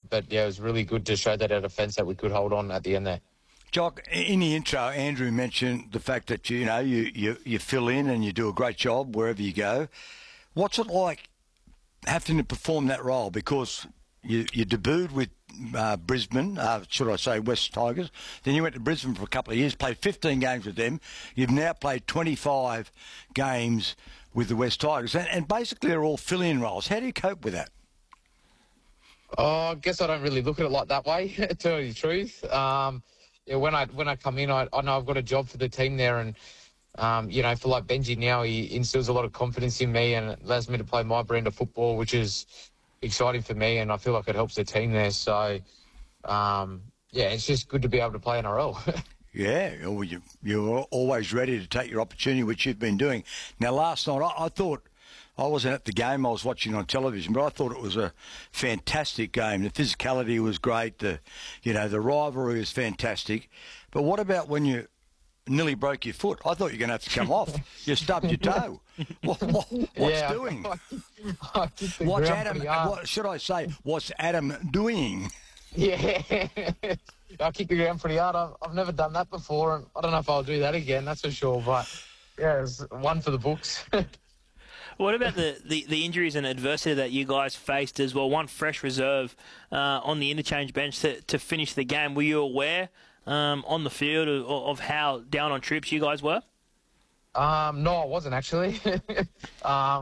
But yeah, it was really good to show that our defence that we could hold on at the end there. Jock, in the intro, Andrew mentioned the fact that you fill in and you do a great job wherever you go. What's it like having to perform that role? Because you debuted with Brisbane, should I say West Tigers. Then you went to Brisbane for a couple of years, played 15 games with them. You've now played 25 games with the West Tigers. And basically they're all fill-in roles. How do you cope with that? Oh, I guess I don't really look at it like that way, to tell you the truth. Yeah, when I come in, I know I've got a job for the team there, and for like Benji now, he instills a lot of confidence in me and allows me to play my brand of football, which is exciting for me, and I feel like it helps the team there. So, it's just good to be able to play NRL. Yeah, well, you're always ready to take your opportunity, which you've been doing. Now, last night, I thought, I wasn't at the game, I was watching on television, but I thought it was a fantastic game. The physicality was great, the rivalry was fantastic. But what about when you nearly broke your foot? I thought you were going to have to come off. You stubbed your toe. What's doing? What's Adam? What should I say? What's Adam doing? Yeah, I kicked the ground pretty hard. I've never done that before, and I don't know if I'll do that again. That's for sure. But yeah, it's one for the books. What about the injuries and adversity that you guys faced as well? One fresh reserve on the interchange bench to finish the game. Were you aware on the field of how down on troops you guys were? No, I wasn't actually.